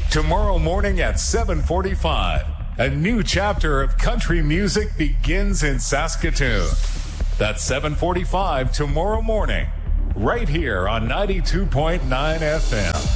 Tomorrow morning at 7:45, a new chapter of country music begins in Saskatoon. That's 7:45 tomorrow morning, right here on 92.9 FM.